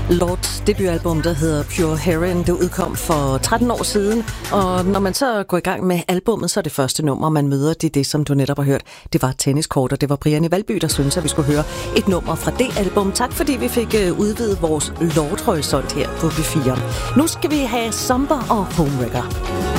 Lords debutalbum, der hedder Pure Heroin, det udkom for 13 år siden, og når man så går i gang med albummet, så er det første nummer, man møder, det som du netop har hørt, det var Tenniskort, og det var Brian i Valby, der synes, at vi skulle høre et nummer fra det album. Tak fordi vi fik udvidet vores Lord-horisont her på B4. Nu skal vi have Somber og Homewrecker.